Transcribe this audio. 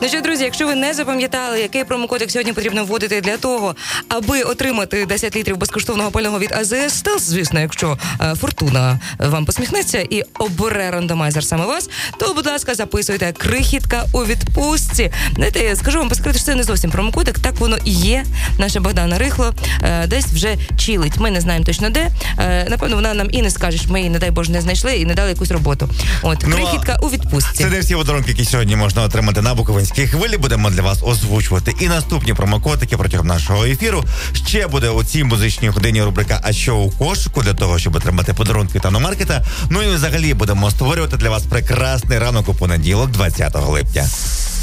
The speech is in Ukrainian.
Ну що, друзі, якщо ви не запам'ятали, який промокодик сьогодні потрібно вводити для того, аби отримати 10 літрів безкоштовного пального від АЗС Стелс, звісно, якщо фортуна вам посміхнеться і обере рандомайзер саме вас, то, будь ласка, записуйте «Крихітка у відпустці». Знаєте, я скажу вам по секрету, що це не зовсім промокодик, так воно і є. Наша Богдана Рихло десь вже чилить. Ми не знаємо точно де. Напевно, вона нам і не скаже, що ми її, не дай Боже, не знайшли і не дали якусь роботу. От, «Крихітка у відпустці». Це не всі подарунки, які сьогодні можна отримати на Буковинській хвилі. Будемо для вас озвучувати і наступні промокодики протягом нашого ефіру. Ще буде у цій музичній годині рубрика «А що у кошику?» для того, щоб отримати подарунки та Номаркета. Ну і взагалі будемо створювати для вас прекрасний ранок у понеділок, 20 липня.